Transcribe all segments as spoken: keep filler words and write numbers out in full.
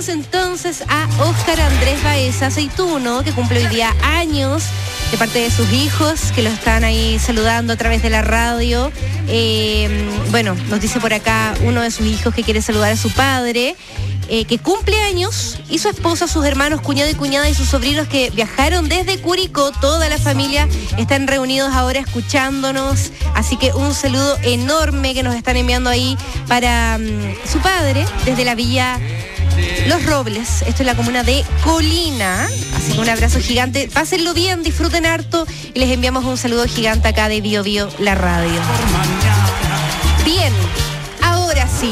saludamos entonces a Óscar Andrés Baeza Aceituno, que cumple hoy día años, de parte de sus hijos, que lo están ahí saludando a través de la radio. Eh, bueno, nos dice por acá uno de sus hijos que quiere saludar a su padre, eh, que cumple años, y su esposa, sus hermanos, cuñado y cuñada, y sus sobrinos que viajaron desde Curicó. Toda la familia están reunidos ahora escuchándonos, así que un saludo enorme que nos están enviando ahí para um, su padre, desde la villa Los Robles. Esto es la comuna de Colina, así que un abrazo gigante, pásenlo bien, disfruten harto, y les enviamos un saludo gigante acá de Bio Bio, la radio. Bien, ahora sí.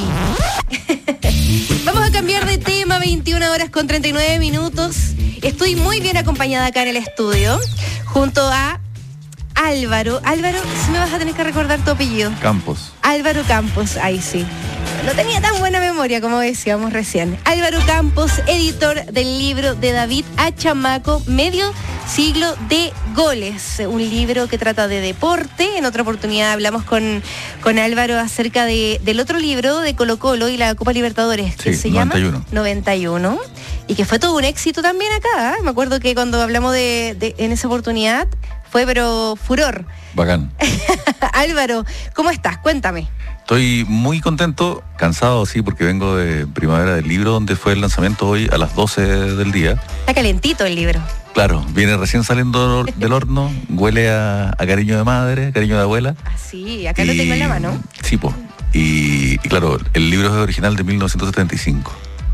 Vamos a cambiar de tema, veintiuna horas con treinta y nueve minutos. Estoy muy bien acompañada acá en el estudio, junto a Álvaro. Álvaro, si me vas a tener que recordar tu apellido. Campos. Álvaro Campos, ahí sí. No tenía tan buena memoria como decíamos recién. Álvaro Campos, editor del libro de David Achamaco, Medio Siglo de Goles, un libro que trata de deporte. En otra oportunidad hablamos con, con Álvaro acerca de, del otro libro de Colo Colo y la Copa Libertadores, que sí, se noventa y uno. llama noventa y uno, y que fue todo un éxito también acá, ¿eh? Me acuerdo que cuando hablamos de, de en esa oportunidad fue pero furor. Bacán. Álvaro, ¿cómo estás? Cuéntame. Estoy muy contento, cansado, sí, porque vengo de Primavera del Libro, donde fue el lanzamiento hoy a las doce del día. Está calentito el libro. Claro, viene recién saliendo del horno, huele a, a cariño de madre, cariño de abuela. Ah, sí, acá y, lo tengo en la mano. Sí, pues. Y, y claro, el libro es original de mil novecientos setenta y cinco.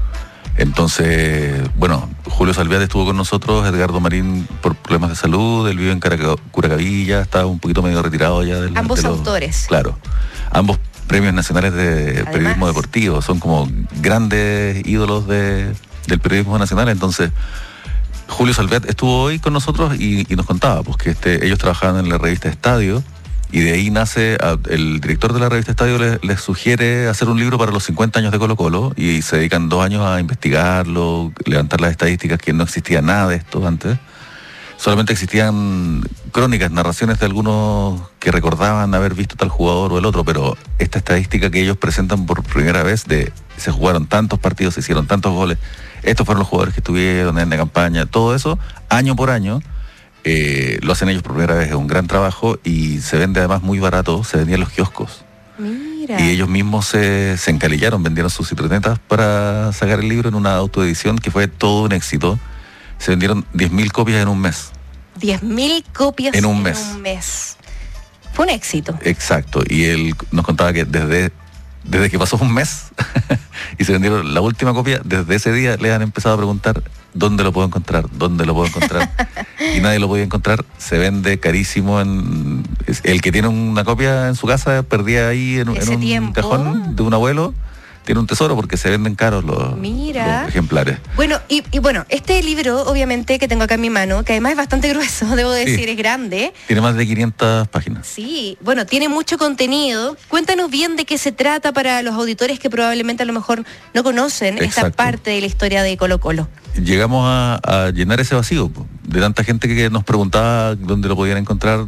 Entonces, bueno, Julio Salviati estuvo con nosotros, Edgardo Marín por problemas de salud, él vive en Caraca, Curacavilla, está un poquito medio retirado ya del... Ambos de los, autores. Claro, ambos premios nacionales de Además, periodismo deportivo, son como grandes ídolos de, del periodismo nacional. Entonces Julio Salviati estuvo hoy con nosotros y, y nos contaba pues que este, ellos trabajaban en la revista Estadio, y de ahí nace, a, el director de la revista Estadio les, les sugiere hacer un libro para los cincuenta años de Colo Colo, y se dedican dos años a investigarlo, levantar las estadísticas, que no existía nada de esto antes. Solamente existían crónicas, narraciones de algunos que recordaban haber visto tal jugador o el otro, pero esta estadística que ellos presentan por primera vez de se jugaron tantos partidos, se hicieron tantos goles, estos fueron los jugadores que estuvieron en la campaña, todo eso, año por año, eh, lo hacen ellos por primera vez, es un gran trabajo y se vende además muy barato, se vendía en los kioscos. Mira. Y ellos mismos se, se encalillaron, vendieron sus citronetas para sacar el libro en una autoedición que fue todo un éxito. Se vendieron diez mil copias en un mes. diez mil copias en un en mes. un mes. Fue un éxito. Exacto. Y él nos contaba que desde, desde que pasó un mes y se vendieron la última copia, desde ese día le han empezado a preguntar dónde lo puedo encontrar, dónde lo puedo encontrar. Y nadie lo podía encontrar. Se vende carísimo. En, el que tiene una copia en su casa perdía ahí en, en un tiempo? cajón de un abuelo. Tiene un tesoro porque se venden caros los, Mira. los ejemplares. Bueno, y, y bueno, este libro, obviamente, que tengo acá en mi mano, que además es bastante grueso, debo decir, sí. Es grande. Tiene más de quinientas páginas. Sí, bueno, tiene mucho contenido. Cuéntanos bien de qué se trata para los auditores que probablemente a lo mejor no conocen Exacto. esta parte de la historia de Colo Colo. Llegamos a, a llenar ese vacío de tanta gente que nos preguntaba dónde lo podían encontrar.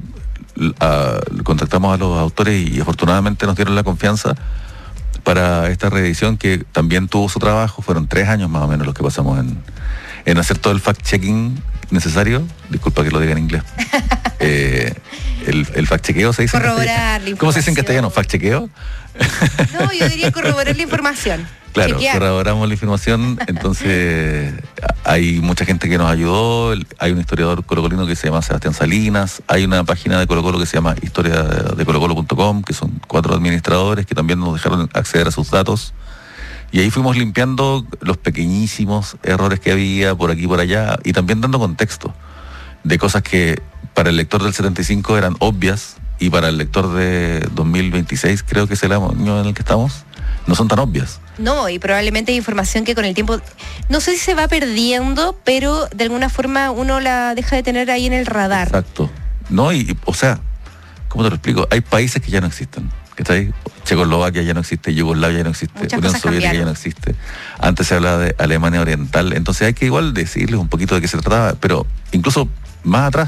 A, contactamos a los autores y afortunadamente nos dieron la confianza para esta reedición, que también tuvo su trabajo. Fueron tres años más o menos los que pasamos en, en hacer todo el fact-checking necesario. Disculpa que lo diga en inglés. eh, el, el fact-chequeo se dice. Corroborar la información. ¿Cómo se dice en castellano? ¿Fact-chequeo? No, yo diría corroborar la información. Claro, Chequear. corroboramos la información, entonces hay mucha gente que nos ayudó, hay un historiador colocolino que se llama Sebastián Salinas, hay una página de Colo Colo que se llama historia de colocolo punto com, que son cuatro administradores que también nos dejaron acceder a sus datos, y ahí fuimos limpiando los pequeñísimos errores que había por aquí y por allá, y también dando contexto de cosas que para el lector del setenta y cinco eran obvias, y para el lector de dos mil veintiséis, creo que es el año en el que estamos, no son tan obvias. No, y probablemente hay información que con el tiempo, no sé si se va perdiendo, pero de alguna forma uno la deja de tener ahí en el radar. Exacto. No, y, o sea, ¿cómo te lo explico? Hay países que ya no existen. ¿Está ahí? Checoslovaquia ya no existe, Yugoslavia ya no existe, Muchas Unión cosas Soviética cambiaron. ya no existe. Antes se hablaba de Alemania Oriental, entonces hay que igual decirles un poquito de qué se trataba, pero incluso más atrás,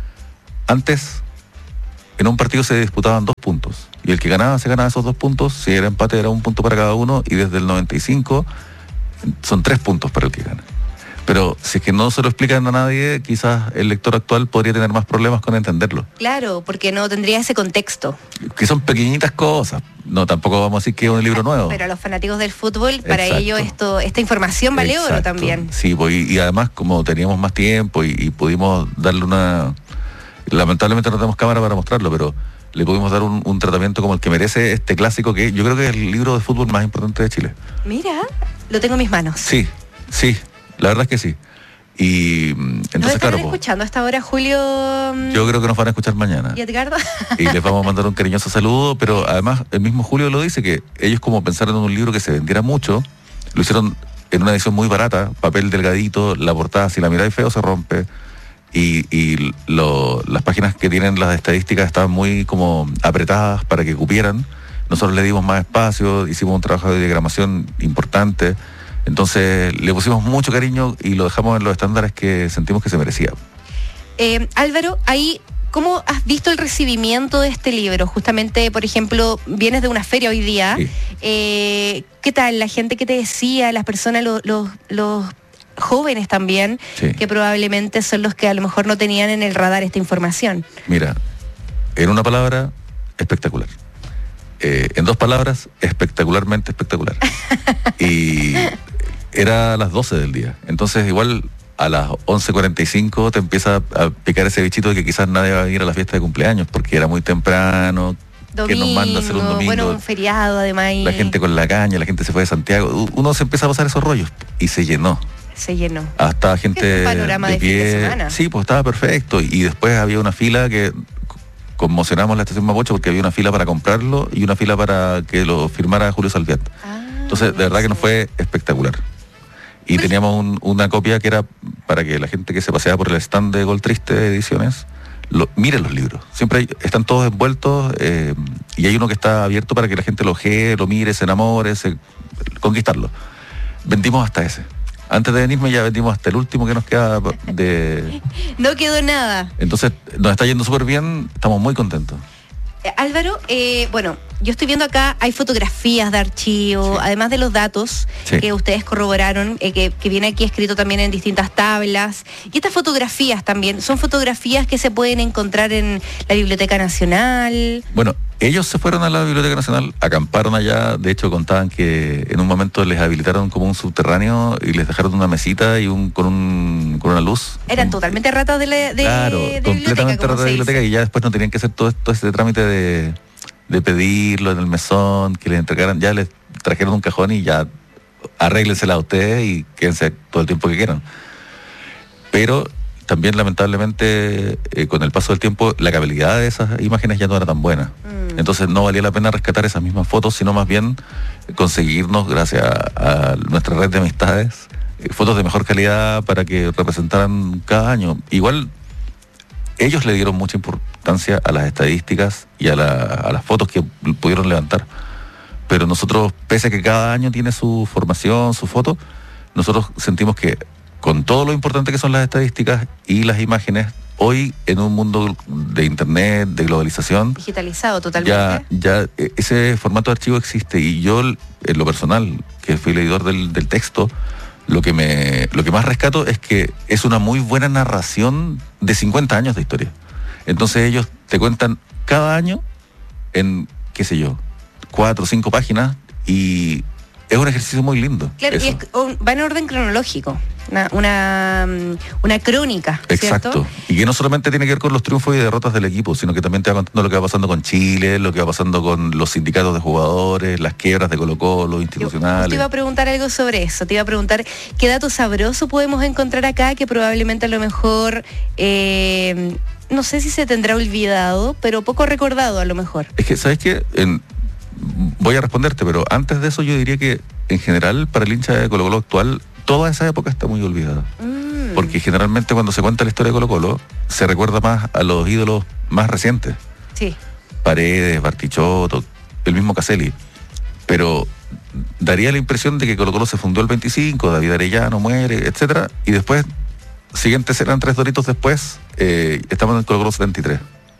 antes en un partido se disputaban dos puntos, y el que ganaba se ganaba esos dos puntos, si era empate era un punto para cada uno, y desde el noventa y cinco son tres puntos para el que gana. Pero si es que no se lo explican a nadie, quizás el lector actual podría tener más problemas con entenderlo. Claro, porque no tendría ese contexto. Que son pequeñitas cosas. No, tampoco vamos a decir que es un libro nuevo. Pero a los fanáticos del fútbol, para Exacto. ellos esto, esta información vale Exacto. oro también. Sí, pues, y, y además como teníamos más tiempo y, y pudimos darle una... Lamentablemente no tenemos cámara para mostrarlo, pero le pudimos dar un, un tratamiento como el que merece este clásico, que yo creo que es el libro de fútbol más importante de Chile. Mira, lo tengo en mis manos. Sí, sí, la verdad es que sí. Y entonces, ¿Nos estarán claro, escuchando hasta ahora, Julio? Yo creo que nos van a escuchar mañana. ¿Y Edgardo? Y les vamos a mandar un cariñoso saludo, pero además el mismo Julio lo dice, que ellos como pensaron en un libro que se vendiera mucho, lo hicieron en una edición muy barata, papel delgadito, la portada, si la miráis feo se rompe, y, y lo, las páginas que tienen las estadísticas estaban muy como apretadas para que cupieran. Nosotros le dimos más espacio, hicimos un trabajo de diagramación importante. Entonces le pusimos mucho cariño y lo dejamos en los estándares que sentimos que se merecía. Eh, Álvaro, ahí, ¿cómo has visto el recibimiento de este libro? Justamente, por ejemplo, vienes de una feria hoy día. Sí. Eh, ¿Qué tal? La gente que te decía, las personas, los, los, los jóvenes también, Sí. que probablemente son los que a lo mejor no tenían en el radar esta información. Mira, en una palabra, espectacular. Eh, en dos palabras, espectacularmente espectacular. Y era a las doce del día. Entonces igual a las once cuarenta y cinco te empieza a picar ese bichito de que quizás nadie va a ir a la fiesta de cumpleaños porque era muy temprano. Domingo, que nos manda a hacer un domingo. bueno, un feriado además. Y la gente con la caña, la gente se fue de Santiago. Uno se empieza a pasar esos rollos y se llenó. se llenó. Hasta gente Es un panorama de fin de semana. Sí, pues estaba perfecto. Y después había una fila que conmocionamos la estación Mapocho porque había una fila para comprarlo y una fila para que lo firmara Julio Salviat. Ah, Entonces, de verdad que nos fue espectacular. Y teníamos un- una copia que era para que la gente que se paseaba por el stand de Gol Triste Ediciones lo, mire los libros. Siempre hay- están todos envueltos eh, y hay uno que está abierto para que la gente lo ojee, lo mire, se enamore, se, conquistarlo. Vendimos hasta ese. Antes de venirme ya vendimos hasta el último que nos queda de... No quedó nada. Entonces, nos está yendo súper bien, estamos muy contentos. Eh, Álvaro, eh, bueno, yo estoy viendo acá, hay fotografías de archivo, Sí. además de los datos Sí. que ustedes corroboraron, eh, que, que viene aquí escrito también en distintas tablas. Y estas fotografías también, son fotografías que se pueden encontrar en la Biblioteca Nacional. Bueno, ellos se fueron a la Biblioteca Nacional, acamparon allá, de hecho contaban que en un momento les habilitaron como un subterráneo y les dejaron una mesita y un con un con una luz. Eran Un- totalmente ratas de, la, de, Claro, de completamente biblioteca, como rata de se biblioteca dice. y ya después no tenían que hacer todo esto, este trámite de, de pedirlo en el mesón, que les entregaran, ya les trajeron un cajón y ya arréglensela a ustedes y quédense todo el tiempo que quieran. Pero también lamentablemente eh, con el paso del tiempo la calidad de esas imágenes ya no era tan buena. Mm. Entonces no valía la pena rescatar esas mismas fotos, sino más bien conseguirnos, gracias a, a nuestra red de amistades, eh, fotos de mejor calidad para que representaran cada año. Igual ellos le dieron mucha importancia a las estadísticas y a, la, a las fotos que pudieron levantar. Pero nosotros, pese a que cada año tiene su formación, su foto, nosotros sentimos que con todo lo importante que son las estadísticas y las imágenes, hoy en un mundo de internet, de globalización, Digitalizado totalmente. ya, ya eh, ese formato de archivo existe y yo, en lo personal, que fui leidor del, del texto, lo que me lo que más rescato es que es una muy buena narración de cincuenta años de historia. Entonces ellos te cuentan cada año en, qué sé yo, cuatro o cinco páginas y es un ejercicio muy lindo. Claro, eso. y es, un- va en orden cronológico, una, una, mm, una crónica, ¿cierto? Exacto. Y que no solamente tiene que ver con los triunfos y derrotas del equipo, sino que también te va contando lo que va pasando con Chile, lo que va pasando con los sindicatos de jugadores, las quiebras de Colo-Colo, Yo institucionales. te iba a preguntar algo sobre eso, te iba a preguntar qué dato sabroso podemos encontrar acá que probablemente a lo mejor, eh, no sé si se tendrá olvidado, pero poco recordado a lo mejor. Es que, ¿sabes qué? En- voy a responderte, pero antes de eso yo diría que en general para el hincha de Colo-Colo actual, toda esa época está muy olvidada. Mm. Porque generalmente cuando se cuenta la historia de Colo-Colo, se recuerda más a los ídolos más recientes. Sí, Paredes, Bartichotto, el mismo Caselli. Pero daría la impresión de que Colo-Colo se fundó el veinticinco, David Arellano muere, etcétera, y después, siguientes eran tres doritos después, eh, estamos en el Colo-Colo setenta y tres.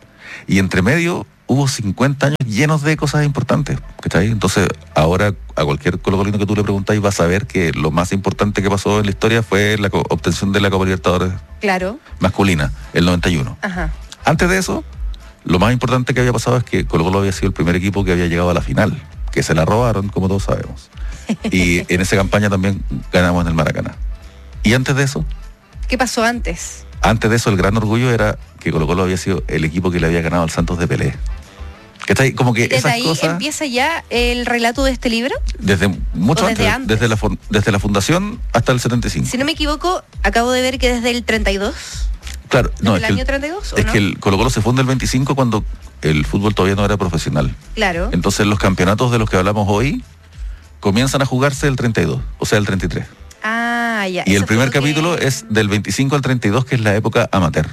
Y entre medio hubo cincuenta años llenos de cosas importantes, ¿cachai? Entonces, ahora a cualquier colocolino que tú le preguntáis va a saber que lo más importante que pasó en la historia fue la obtención de la Copa Libertadores claro. masculina, el noventa y uno. Ajá. Antes de eso, lo más importante que había pasado es que Colo-Colo había sido el primer equipo que había llegado a la final, que se la robaron, como todos sabemos. Y en esa campaña también ganamos en el Maracaná. Y antes de eso... ¿Qué pasó antes? Antes de eso, el gran orgullo era que Colo-Colo había sido el equipo que le había ganado al Santos de Pelé. Que está ahí, como que ¿Desde esas ahí cosas, empieza ya el relato de este libro? Desde mucho desde antes, antes? Desde, la, desde la fundación hasta el setenta y cinco. Si no me equivoco, acabo de ver que desde el treinta y dos. Claro, no, ¿El es año que el, treinta y dos o es no? que el Colo-Colo se funda el veinticinco cuando el fútbol todavía no era profesional. Claro. Entonces los campeonatos de los que hablamos hoy comienzan a jugarse el treinta y dos, o sea, el treinta y tres. Ah, ya. Y Eso el primer fue lo capítulo que- es del veinticinco al treinta y dos, que es la época amateur.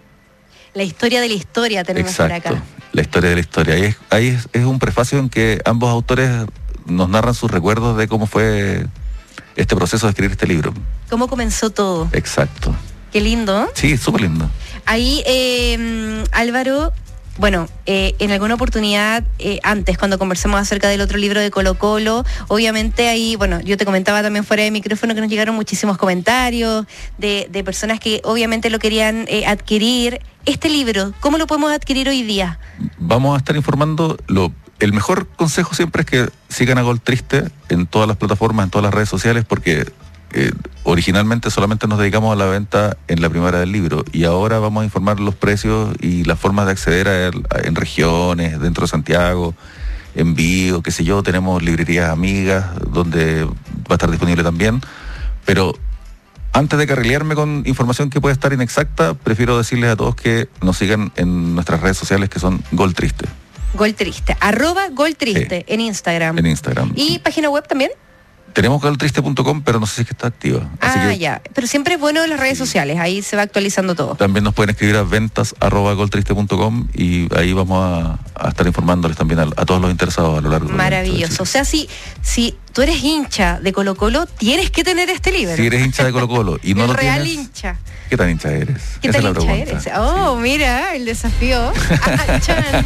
La historia de la historia tenemos por Exacto, acá. la historia de la historia. Ahí, es, ahí es, es un prefacio en que ambos autores nos narran sus recuerdos de cómo fue este proceso de escribir este libro. ¿Cómo comenzó todo? Exacto. Qué lindo. Sí, súper lindo. Ahí, eh, Álvaro, bueno, eh, en alguna oportunidad eh, antes, cuando conversamos acerca del otro libro de Colo Colo, obviamente ahí, bueno, yo te comentaba también fuera de micrófono que nos llegaron muchísimos comentarios de, de personas que obviamente lo querían eh, adquirir. Este libro, ¿cómo lo podemos adquirir hoy día? Vamos a estar informando. Lo, el mejor consejo siempre es que sigan a Gol Triste en todas las plataformas, en todas las redes sociales, porque eh, originalmente solamente nos dedicamos a la venta en la primera del libro y ahora vamos a informar los precios y las formas de acceder a él a- en regiones, dentro de Santiago, en Vigo, qué sé yo. Tenemos librerías amigas donde va a estar disponible también, pero antes de carrilearme con información que puede estar inexacta, prefiero decirles a todos que nos sigan en nuestras redes sociales, que son Gol Triste, Gol Triste, arroba Gol Triste en Instagram. en Instagram. ¿Y página web también? Tenemos gol triste punto com, pero no sé si es que está activa. Así Ah, que ya. Pero siempre es bueno en las redes sociales, ahí se va actualizando todo. también nos pueden escribir a ventas arroba gol triste punto com y ahí vamos a, a estar informándoles también a, a todos los interesados a lo largo de Maravilloso. O sea, si, si tú eres hincha de Colo Colo, tienes que tener este libro. Si eres hincha de Colo Colo y no el lo real tienes, hincha. ¿qué tan hincha eres? ¿Qué Esa tal es la hincha pregunta. eres? Oh, Sí. mira, el desafío. Ah, chan.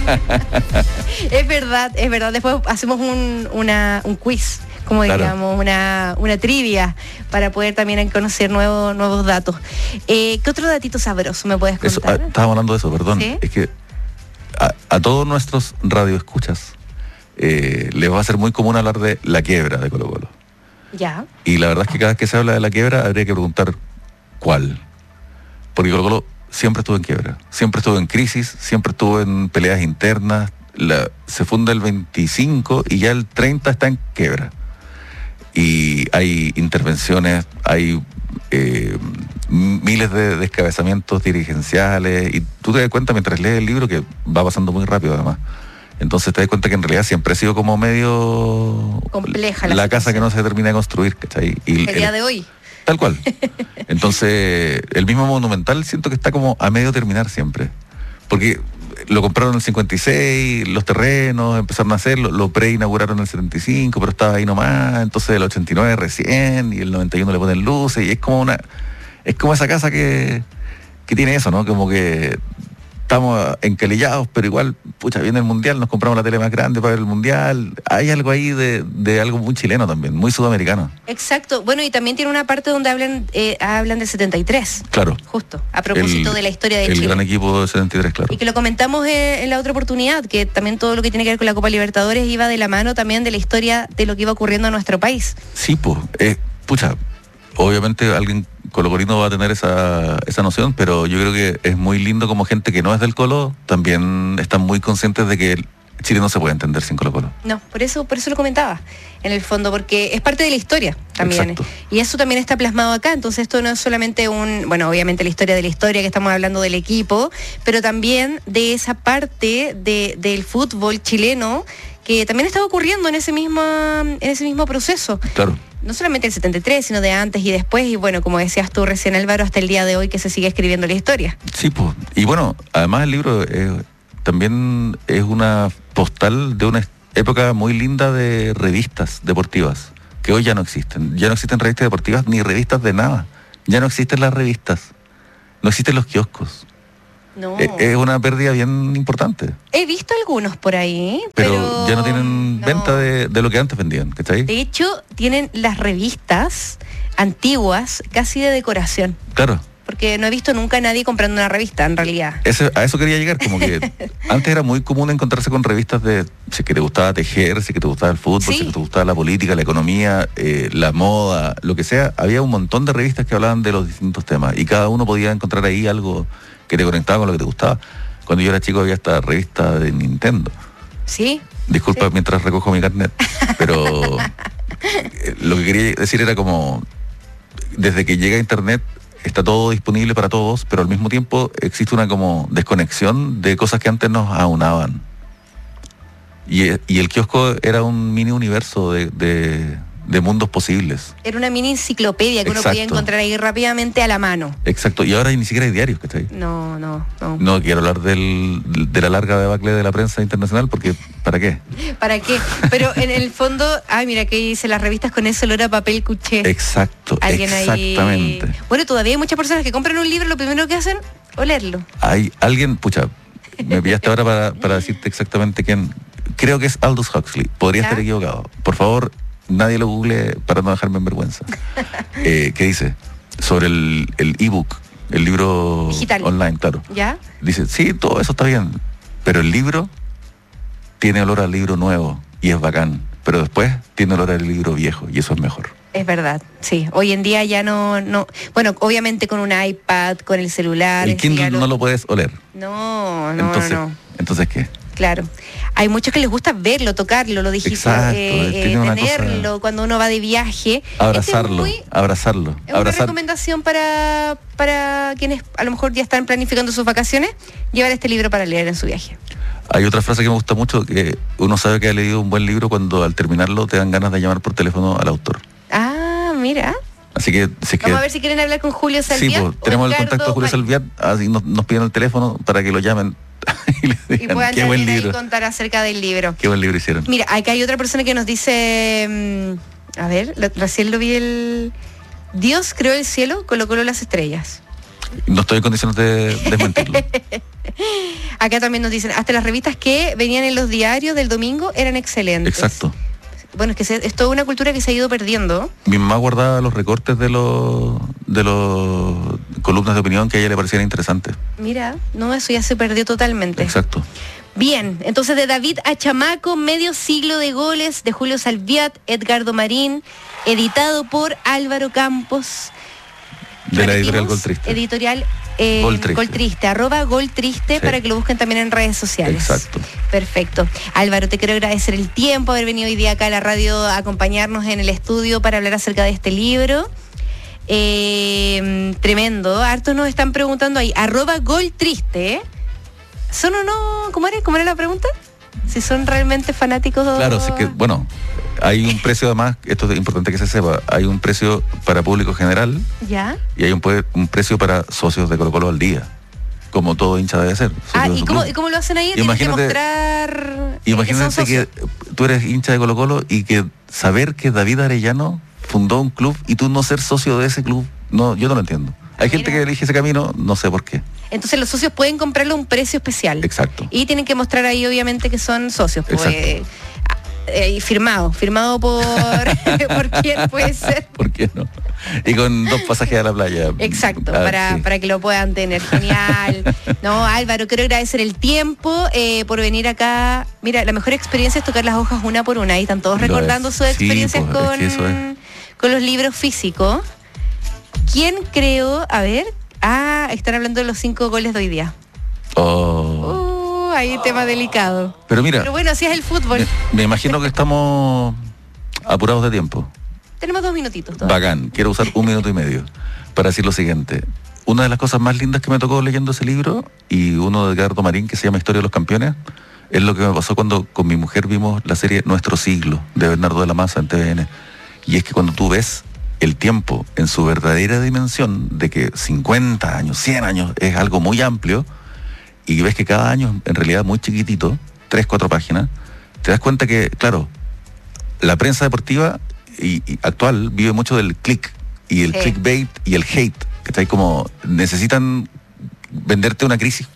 Es verdad, es verdad. Después hacemos un, una, un quiz, como Claro. digamos, una, una trivia para poder también conocer nuevos, nuevos datos. Eh, ¿Qué otro datito sabroso me puedes Eso, ah, contar? estábamos hablando de eso, perdón. ¿Sí? Es que a, a todos nuestros radioescuchas eh, les va a ser muy común hablar de la quiebra de Colo Colo. Ya. Y la verdad es que cada vez que se habla de la quiebra habría que preguntar cuál. Porque Colo Colo siempre estuvo en quiebra, siempre estuvo en crisis, siempre estuvo en peleas internas. La, se funda el veinticinco y ya el treinta está en quiebra. Y hay intervenciones, hay eh, miles de descabezamientos dirigenciales, y tú te das cuenta mientras lees el libro que va pasando muy rápido además. Entonces te das cuenta que en realidad siempre ha sido como medio Compleja la la casa situación. que no se termina de construir, ¿cachai? Y El día de hoy. Tal cual. Entonces, el mismo Monumental siento que está como a medio terminar siempre. Porque lo compraron en el cincuenta y seis, los terrenos empezaron a hacerlo, lo pre-inauguraron en el setenta y cinco, pero estaba ahí nomás, entonces el ochenta y nueve recién, y el noventa y uno le ponen luces, y es como una, es como esa casa que, que tiene eso, ¿no? Como que estamos encalillados, pero igual, pucha, viene el Mundial, nos compramos la tele más grande para ver el Mundial. Hay algo ahí de, de algo muy chileno también, muy sudamericano. Exacto. Bueno, y también tiene una parte donde hablan eh, hablan del setenta y tres. Claro. Justo, a propósito El- de la historia de El Chile. gran equipo de setenta y tres, claro. Y que lo comentamos eh, en la otra oportunidad, que también todo lo que tiene que ver con la Copa Libertadores iba de la mano también de la historia de lo que iba ocurriendo en nuestro país. Sí, pues, eh, pucha, obviamente alguien colocolino va a tener esa, esa noción, pero yo creo que es muy lindo como gente que no es del Colo, también están muy conscientes de que Chile no se puede entender sin Colo Colo. No, por eso, por eso lo comentaba, en el fondo, porque es parte de la historia también. Exacto. Y eso también está plasmado acá, entonces esto no es solamente un, bueno, obviamente la historia de la historia, que estamos hablando del equipo, pero también de esa parte de, del fútbol chileno que también estaba ocurriendo en ese mismo, en ese mismo proceso. Claro. No solamente el setenta y tres, sino de antes y después, y bueno, como decías tú recién, Álvaro, hasta el día de hoy que se sigue escribiendo la historia. Sí, pues. Y bueno, además el libro eh, también es una postal de una época muy linda de revistas deportivas, que hoy ya no existen. Ya no existen revistas deportivas ni revistas de nada. Ya no existen las revistas. No existen los kioscos. No. Es, es una pérdida bien importante. He visto algunos por ahí, pero, pero ya no tienen no. venta de, de lo que antes vendían, ¿cachai? De hecho, tienen las revistas antiguas casi de decoración. Claro. Porque no he visto nunca a nadie comprando una revista, en realidad. Ese, a eso quería llegar, como que antes era muy común encontrarse con revistas de si que te gustaba tejer, si que te gustaba el fútbol, Sí. si que te gustaba la política, la economía, eh, la moda, lo que sea. Había un montón de revistas que hablaban de los distintos temas y cada uno podía encontrar ahí algo que te conectaba con lo que te gustaba. Cuando yo era chico había esta revista de Nintendo. Sí. Disculpa Sí. mientras recojo mi carnet, pero eh, lo que quería decir era como, desde que llega Internet está todo disponible para todos, pero al mismo tiempo existe una como desconexión de cosas que antes nos aunaban. Y, y el kiosco era un mini universo de, de, de mundos posibles. Era una mini enciclopedia que uno Exacto. podía encontrar ahí rápidamente a la mano. Exacto, y ahora ni siquiera hay diarios, ¿cachai? No, no, no. No quiero hablar del, de la larga debacle de la prensa internacional, porque ¿para qué? ¿Para qué? Pero en el fondo, ay, mira que dice las revistas con ese olor a papel cuché. Exacto, Alguien ahí- exactamente. Bueno, todavía hay muchas personas que compran un libro, lo primero que hacen, olerlo. Hay alguien, pucha, me pillaste ahora para, para decirte exactamente quién. Creo que es Aldous Huxley, podría ¿Ya? estar equivocado. Por favor, nadie lo google para no dejarme en vergüenza. Eh, ¿Qué dice? Sobre el el ebook, el libro Digital. online, claro. ¿Ya? Dice, sí, todo eso está bien, pero el libro tiene olor al libro nuevo y es bacán, pero después tiene olor al libro viejo y eso es mejor. Es verdad, sí. Hoy en día ya no, no, bueno, obviamente con un iPad, con el celular. El este, Kindle ya lo- no lo puedes oler. No, no, entonces, no, no. Entonces, ¿qué? Claro. Hay muchos que les gusta verlo, tocarlo, lo digital, Exacto, eh, tiene eh, una tenerlo cosa- cuando uno va de viaje. Abrazarlo, Este es muy- abrazarlo. Es una abrazar. recomendación para, para quienes a lo mejor ya están planificando sus vacaciones, llevar este libro para leer en su viaje. Hay otra frase que me gusta mucho, que uno sabe que ha leído un buen libro cuando al terminarlo te dan ganas de llamar por teléfono al autor. Ah, mira. Así que si es que Vamos a ver si quieren hablar con Julio sí, Salviat. pues, o tenemos el Edgardo contacto de Julio Marín, Salviat, así nos, nos piden el teléfono para que lo llamen y les y digan puedan qué buen también ahí libro, contar acerca del libro. qué buen libro hicieron. Mira, acá hay otra persona que nos dice, mm, a ver, lo- recién lo vi el... Dios creó el cielo, colocó las estrellas. No estoy en condiciones de desmentirlo. Acá también nos dicen, hasta las revistas que venían en los diarios del domingo eran excelentes. Exacto. Bueno, es que se- es toda una cultura que se ha ido perdiendo. Mi mamá guardaba los recortes de los de los columnas de opinión que a ella le parecían interesantes. Mira, no, eso ya se perdió totalmente. Exacto. Bien, entonces de David a Chamaco, medio siglo de goles, de Julio Salviat, Edgardo Marín, editado por Álvaro Campos. De la Repetimos, editorial Gol Triste. Editorial eh, Gol Triste. Gol Triste, arroba Gol Triste, Sí. para que lo busquen también en redes sociales. Exacto. Perfecto. Álvaro, te quiero agradecer el tiempo, haber venido hoy día acá a la radio a acompañarnos en el estudio para hablar acerca de este libro. Eh, tremendo. Hartos nos están preguntando ahí, arroba Gol Triste, ¿eh? ¿Son o no? ¿Cómo era? ¿Cómo era la pregunta? Si son realmente fanáticos o... Claro, así que, bueno, hay un precio además, esto es importante que se sepa, hay un precio para público general ¿Ya? y hay un, pue- un precio para socios de Colo Colo al día, como todo hincha debe ser. socio Ah, de ¿y su cómo, club. ¿y cómo lo hacen ahí? Tienen que Imagínate- mostrar... eh, Imagínate son que socios. tú eres hincha de Colo Colo y que saber que David Arellano fundó un club y tú no ser socio de ese club, no, yo no lo entiendo. Hay gente Mira. que elige ese camino, no sé por qué. Entonces los socios pueden comprarlo a un precio especial. Exacto. Y tienen que mostrar ahí obviamente que son socios. Pues, Exacto. eh, eh, y firmado, firmado por, por quién puede ser. ¿Por qué no? Y con dos pasajes a la playa. Exacto, Ah, para, sí. para que lo puedan tener. Genial. No, Álvaro, quiero agradecer el tiempo eh, por venir acá. Mira, la mejor experiencia es tocar las hojas una por una. Ahí están todos Lo recordando es. sus Sí, experiencias pues, es con, que eso es. con los libros físicos. ¿Quién creó? A ver. Ah, están hablando de los cinco goles de hoy día. Oh. Uh, ahí tema delicado. Pero mira, Pero bueno, así es el fútbol. me, me imagino que estamos apurados de tiempo. Tenemos dos minutitos todavía. Bacán, quiero usar un minuto y medio para decir lo siguiente. Una de las cosas más lindas que me tocó leyendo ese libro, y uno de Edgardo Marín que se llama Historia de los Campeones, es lo que me pasó cuando con mi mujer vimos la serie Nuestro Siglo, de Bernardo de la Maza en T V N. Y es que cuando tú ves el tiempo en su verdadera dimensión, de que cincuenta años, cien años es algo muy amplio, y ves que cada año en realidad es muy chiquitito, tres, cuatro páginas, te das cuenta que, claro, la prensa deportiva y, y actual vive mucho del click y el Sí. clickbait y el hate, que está ahí como necesitan venderte una crisis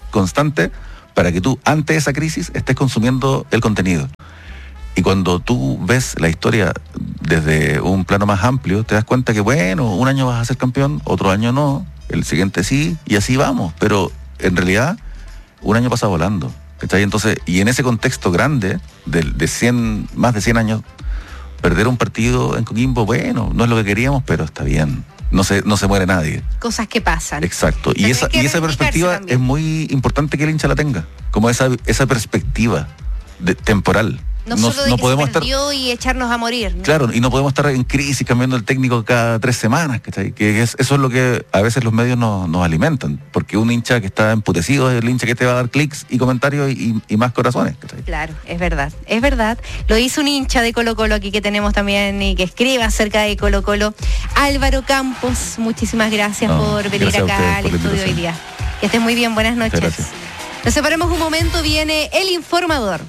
constante para que tú, ante esa crisis, estés consumiendo el contenido. Y cuando tú ves la historia desde un plano más amplio, te das cuenta que, bueno, un año vas a ser campeón, otro año no, el siguiente sí, y así vamos. Pero en realidad, un año pasa volando. ¿Cachai? Entonces, y en ese contexto grande, de, de cien, más de cien años, perder un partido en Coquimbo, bueno, no es lo que queríamos, pero está bien. No se, no se muere nadie. Cosas que pasan. Exacto. Y esa, y esa perspectiva también. Es muy importante que el hincha la tenga. Como esa, esa perspectiva de, temporal. No, no solo de no que podemos se perdió estar, y echarnos a morir, ¿no? Claro, y no podemos estar en crisis cambiando el técnico cada tres semanas, ¿cachai? Que es, eso es lo que a veces los medios nos, nos alimentan, porque un hincha que está emputecido es el hincha que te va a dar clics y comentarios y, y más corazones, ¿cachai? Claro, es verdad, es verdad. Lo dice un hincha de Colo Colo aquí que tenemos también y que escribe acerca de Colo Colo. Álvaro Campos, muchísimas gracias no, por venir gracias acá al estudio hoy día. Que estés muy bien, buenas noches. Gracias. Nos separamos un momento, viene El Informador.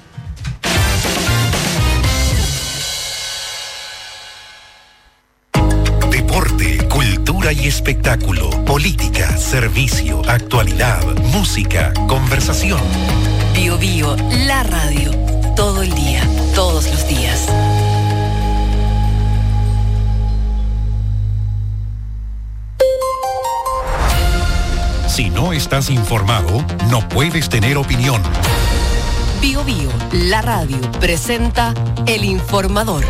Deporte, cultura y espectáculo, política, servicio, actualidad, música, conversación. Bio Bio, la radio, todo el día, todos los días. Si no estás informado, no puedes tener opinión. Bio Bio, la radio, presenta El Informador.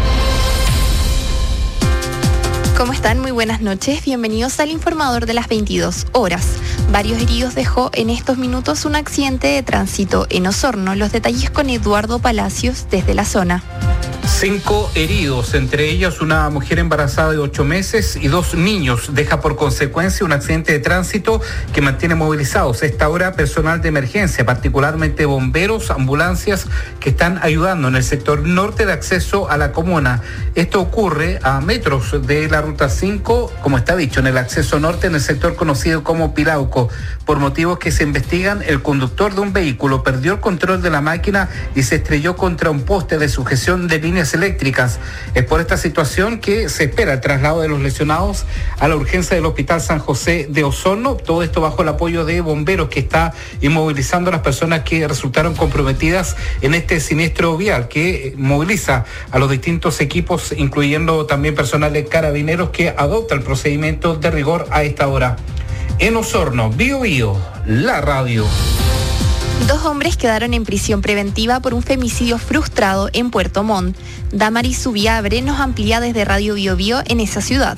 ¿Cómo están? Muy buenas noches. Bienvenidos al Informador de las veintidós horas. Varios heridos dejó en estos minutos un accidente de tránsito en Osorno. Los detalles con Eduardo Palacios desde la zona. Cinco heridos, entre ellos una mujer embarazada de ocho meses y dos niños. Deja por consecuencia un accidente de tránsito que mantiene movilizados a esta hora personal de emergencia, particularmente bomberos, ambulancias que están ayudando en el sector norte de acceso a la comuna. Esto ocurre a metros de la ruta cinco, como está dicho, en el acceso norte, en el sector conocido como Pilauco. Por motivos que se investigan, el conductor de un vehículo perdió el control de la máquina y se estrelló contra un poste de sujeción de líneas eléctricas. Es por esta situación que se espera el traslado de los lesionados a la urgencia del Hospital San José de Osorno. Todo esto bajo el apoyo de bomberos que está inmovilizando a las personas que resultaron comprometidas en este siniestro vial, que moviliza a los distintos equipos, incluyendo también personal de carabineros que adopta el procedimiento de rigor a esta hora. En Osorno, Bio Bio, la radio. Dos hombres quedaron en prisión preventiva por un femicidio frustrado en Puerto Montt. Damaris Subiabre nos amplía desde Radio Bio Bio en esa ciudad.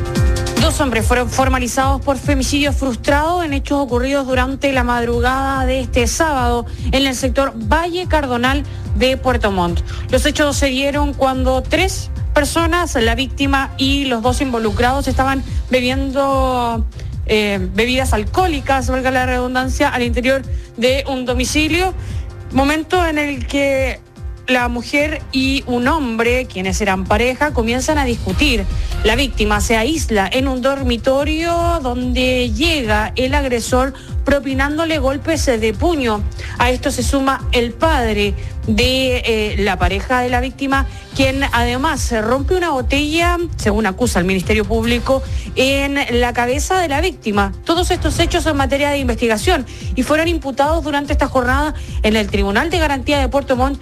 Dos hombres fueron formalizados por femicidio frustrado en hechos ocurridos durante la madrugada de este sábado en el sector Valle Cardonal de Puerto Montt. Los hechos se dieron cuando tres personas, la víctima y los dos involucrados, estaban bebiendo eh, bebidas alcohólicas, valga la redundancia, al interior de un domicilio, momento en el que la mujer y un hombre, quienes eran pareja, comienzan a discutir. La víctima se aísla en un dormitorio donde llega el agresor propinándole golpes de puño. A esto se suma el padre de eh, la pareja de la víctima, quien además se rompe una botella, según acusa el Ministerio Público, en la cabeza de la víctima. Todos estos hechos son materia de investigación y fueron imputados durante esta jornada en el Tribunal de Garantía de Puerto Montt,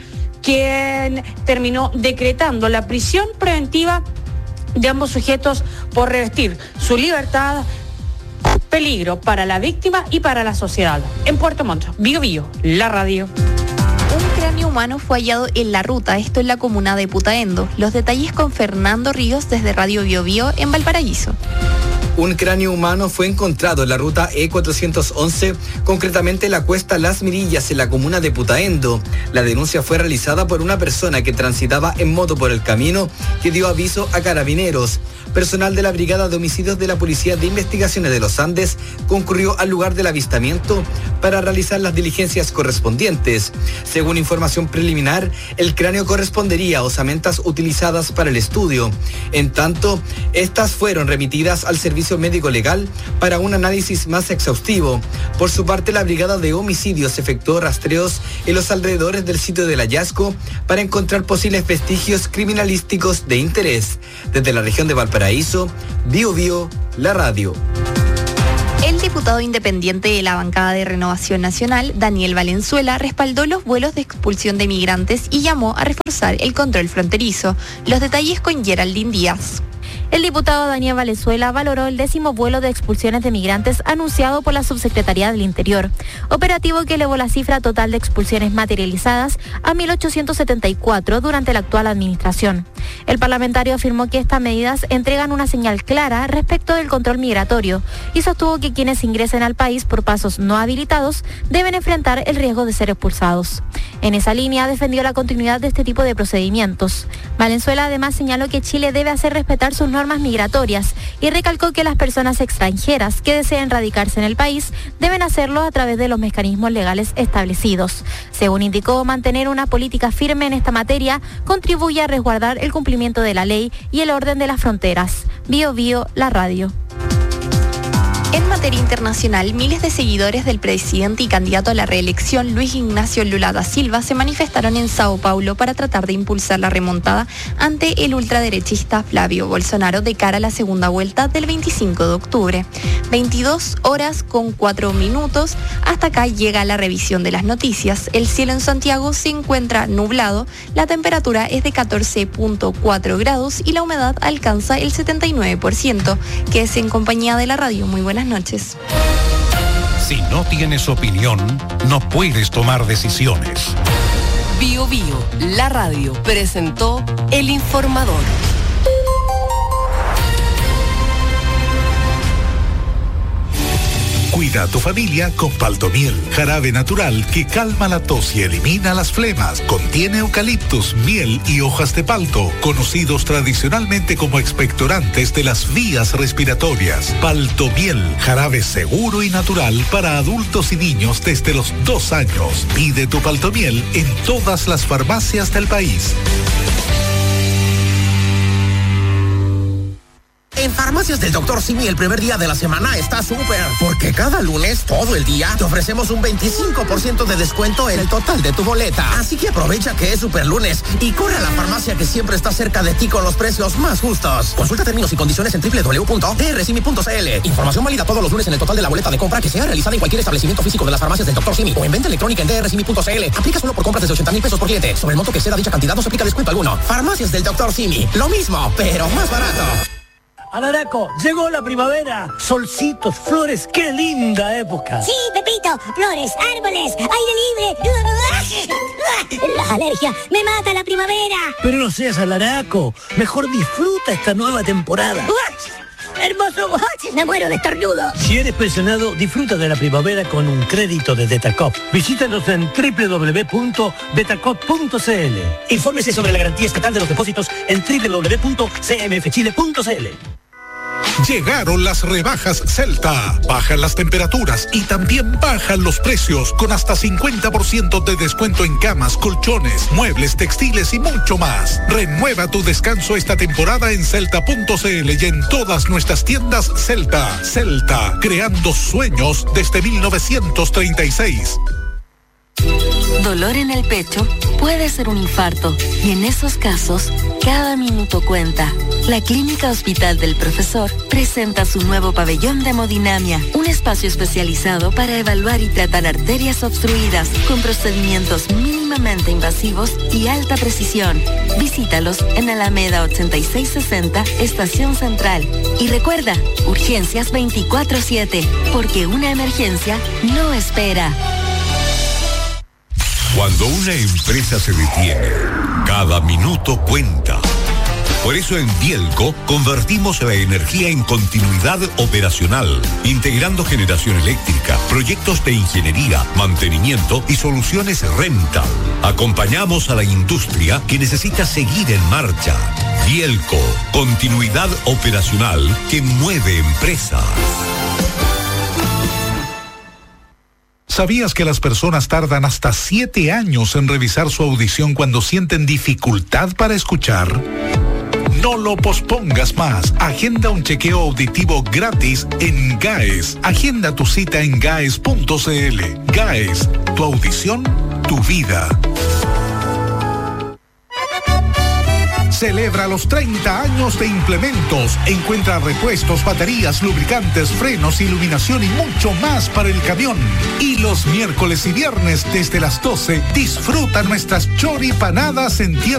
quien terminó decretando la prisión preventiva de ambos sujetos por revestir su libertad, peligro para la víctima y para la sociedad. En Puerto Montt, Bio Bio, la radio. Un cráneo humano fue hallado en la ruta, esto en la comuna de Putaendo. Los detalles con Fernando Ríos desde Radio Bio Bio en Valparaíso. Un cráneo humano fue encontrado en la ruta E cuatrocientos once, concretamente en la cuesta Las Mirillas, en la comuna de Putaendo. La denuncia fue realizada por una persona que transitaba en moto por el camino, que dio aviso a carabineros. Personal de la Brigada de Homicidios de la Policía de Investigaciones de los Andes concurrió al lugar del avistamiento para realizar las diligencias correspondientes. Según información preliminar, el cráneo correspondería a osamentas utilizadas para el estudio. En tanto, estas fueron remitidas al Servicio Médico Legal para un análisis más exhaustivo. Por su parte, la Brigada de Homicidios efectuó rastreos en los alrededores del sitio del hallazgo para encontrar posibles vestigios criminalísticos de interés. Desde la región de Valparaíso, Bio Bio, la radio. El diputado independiente de la bancada de Renovación Nacional, Daniel Valenzuela, respaldó los vuelos de expulsión de migrantes y llamó a reforzar el control fronterizo. Los detalles con Geraldine Díaz. El diputado Daniel Valenzuela valoró el décimo vuelo de expulsiones de migrantes anunciado por la Subsecretaría del Interior, operativo que elevó la cifra total de expulsiones materializadas a mil ochocientos setenta y cuatro durante la actual administración. El parlamentario afirmó que estas medidas entregan una señal clara respecto del control migratorio y sostuvo que quienes ingresen al país por pasos no habilitados deben enfrentar el riesgo de ser expulsados. En esa línea defendió la continuidad de este tipo de procedimientos. Valenzuela además señaló que Chile debe hacer respetar sus normas migratorias y recalcó que las personas extranjeras que deseen radicarse en el país deben hacerlo a través de los mecanismos legales establecidos. Según indicó, mantener una política firme en esta materia contribuye a resguardar el cumplimiento de la ley y el orden de las fronteras. Bio Bio, la radio. En materia internacional, miles de seguidores del presidente y candidato a la reelección Luis Ignacio Lula da Silva se manifestaron en Sao Paulo para tratar de impulsar la remontada ante el ultraderechista Flavio Bolsonaro de cara a la segunda vuelta del veinticinco de octubre. veintidós horas con cuatro minutos. Hasta acá llega la revisión de las noticias. El cielo en Santiago se encuentra nublado, la temperatura es de catorce punto cuatro grados y la humedad alcanza el setenta y nueve por ciento. Que es en compañía de la radio. Muy buenas noches. Si no tienes opinión, no puedes tomar decisiones. Bio Bio, la radio, presentó El Informador. Cuida a tu familia con Paltomiel, jarabe natural que calma la tos y elimina las flemas. Contiene eucaliptus, miel y hojas de palto, conocidos tradicionalmente como expectorantes de las vías respiratorias. Paltomiel, jarabe seguro y natural para adultos y niños desde los dos años. Pide tu Paltomiel en todas las farmacias del país. En Farmacias del doctor Simi el primer día de la semana está súper, porque cada lunes, todo el día, te ofrecemos un veinticinco por ciento de descuento en el total de tu boleta. Así que aprovecha que es super lunes y corre a la farmacia que siempre está cerca de ti con los precios más justos. Consulta términos y condiciones en doble u doble u doble u punto d r simi punto c l. Información válida todos los lunes en el total de la boleta de compra que sea realizada en cualquier establecimiento físico de las farmacias del doctor Simi o en venta electrónica en d r simi punto c l. Aplica solo por compras de ochenta mil pesos por cliente. Sobre el monto que exceda dicha cantidad no se aplica descuento alguno. Farmacias del doctor Simi. Lo mismo, pero más barato. Alaraco, llegó la primavera. Solcitos, flores, qué linda época. Sí, Pepito, flores, árboles, aire libre. La alergia me mata la primavera. Pero no seas alaraco, mejor disfruta esta nueva temporada. ¡Hermoso! Me muero de estornudo. Si eres pensionado, disfruta de la primavera con un crédito de Detacop. Visítanos en doble u doble u doble u punto detacop punto c l. Infórmese sobre la garantía estatal de los depósitos en doble u doble u doble u punto c m f chile punto c l. Llegaron las rebajas Celta. Bajan las temperaturas y también bajan los precios con hasta cincuenta por ciento de descuento en camas, colchones, muebles, textiles y mucho más. Renueva tu descanso esta temporada en celta punto c l y en todas nuestras tiendas Celta. Celta, creando sueños desde mil novecientos treinta y seis. Dolor en el pecho puede ser un infarto y en esos casos, cada minuto cuenta. La Clínica Hospital del Profesor presenta su nuevo pabellón de hemodinamia, un espacio especializado para evaluar y tratar arterias obstruidas con procedimientos mínimamente invasivos y alta precisión. Visítalos en Alameda ochenta y seis sesenta, Estación Central. Y recuerda, urgencias veinticuatro siete, porque una emergencia no espera. Cuando una empresa se detiene, cada minuto cuenta. Por eso en Bielco convertimos la energía en continuidad operacional, integrando generación eléctrica, proyectos de ingeniería, mantenimiento y soluciones rental. Acompañamos a la industria que necesita seguir en marcha. Bielco, continuidad operacional que mueve empresas. ¿Sabías que las personas tardan hasta siete años en revisar su audición cuando sienten dificultad para escuchar? No lo pospongas más. Agenda un chequeo auditivo gratis en GAES. Agenda tu cita en gaes punto c l. GAES, tu audición, tu vida. celebra los treinta años de Implementos. Encuentra repuestos, baterías, lubricantes, frenos, iluminación y mucho más para el camión. Y los miércoles y viernes desde las doce disfruta nuestras choripanadas en tienda